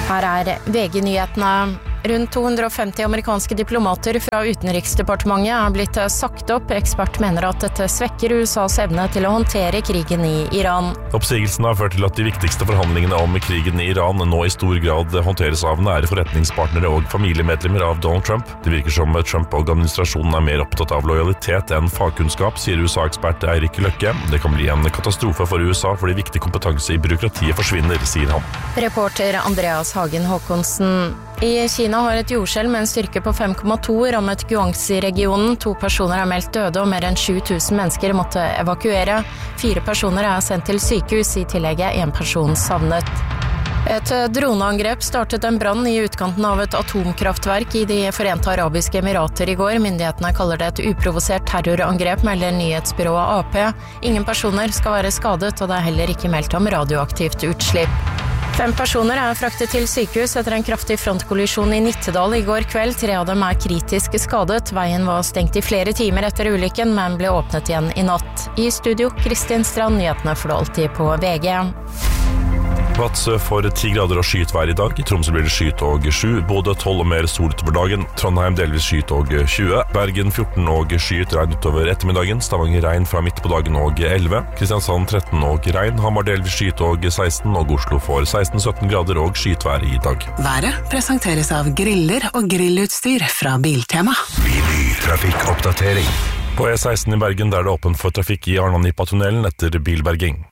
Her VG-nyhetene. Rundt 250 amerikanske diplomater fra utenriksdepartementet har blitt sagt opp. Ekspert mener at dette svekker USAs evne til å håndtere krigen i Iran. Oppsigelsen har ført til at de viktigste forhandlingene om krigen i Iran nå i stor grad håndteres av nære forretningspartnere og familiemedlemmer av Donald Trump. Det virker som Trump og administrasjonen mer opptatt av lojalitet enn fagkunnskap, sier USA-ekspert Eirik Løkke. Det kan bli en katastrofe for USA fordi viktig kompetanse i byråkratiet forsvinner, sier han. Reporter Andreas Hagen Håkonsen. I Kina har et jordskjelv med en styrke på 5,2 rammet Guangxi-regionen. 2 personer er meldt døde og mer enn 7000 mennesker måtte evakuere. 4 personer er sendt til sykehus, i tillegg er 1 person savnet. Et droneangrep startet en brann i utkanten av et atomkraftverk i de Forente Arabiske Emirater i går. Myndighetene kaller det et uprovosert terrorangrep, melder nyhetsbyrået AP. Ingen personer skal være skadet, og det er heller ikke meldt om radioaktivt utslipp. 5 personer er fraktet til sykehus etter en kraftig frontkollisjon i Nittedal i går kveld. 3 av dem er kritisk skadet. Veien var stengt i flere timer etter ulykken, men ble åpnet igjen i natt. I studio, Kristin Strand, nyhetene får du alltid på VG. Vadsø får 10 grader og skyet vær i dag. I Tromsø blir det skyet og 7. Bodø 12 og mer sol utover dagen. Trondheim delvis skyet og 20. Bergen 14 og skyet, regn utover ettermiddagen. Stavanger regn fra midt på dagen og 11. Kristiansand 13 og regn. Hamar delvis skyet og 16. Og Oslo får 16-17 grader og skyet vær i dag. Været presenteres av griller og grillutstyr fra Biltema. Trafikkoppdatering. På E16 i Bergen der det åpent for trafikk i Arna-Nippa-tunnelen etter bilberging.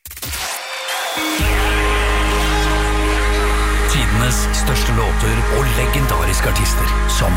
Tidenes største låter og legendariske artister som